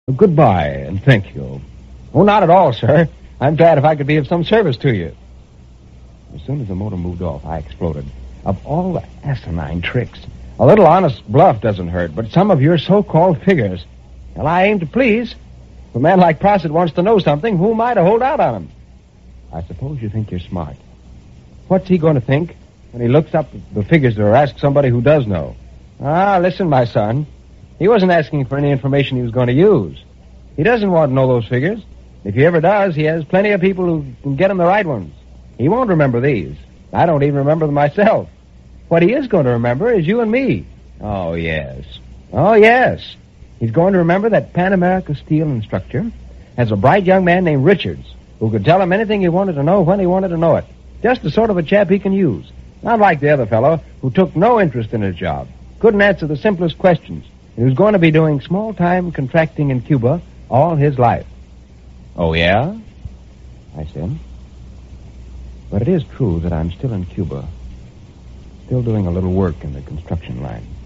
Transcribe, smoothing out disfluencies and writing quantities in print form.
Goodbye, and thank you. Oh, not at all, sir. I'm glad if I could be of some service to you. As soon as the motor moved off, I exploded. Of all the asinine tricks, a little honest bluff doesn't hurt, but some of your so-called figures. Well, I aim to please. If a man like Prossett wants to know something, who am I to hold out on him? I suppose you think you're smart. What's he going to think when he looks up the figures or asks somebody who does know? Listen, my son. He wasn't asking for any information he was going to use. He doesn't want to know those figures. If he ever does, he has plenty of people who can get him the right ones. He won't remember these. I don't even remember them myself. What he is going to remember is you and me. Oh, yes. Oh, yes. He's going to remember that Pan America Steel and Structure has a bright young man named Richards who could tell him anything he wanted to know when he wanted to know it. Just the sort of a chap he can use. Not like the other fellow who took no interest in his job, couldn't answer the simplest questions, and who's going to be doing small-time contracting in Cuba all his life. Oh, yeah? I said. But it is true that I'm still in Cuba, still doing a little work in the construction line.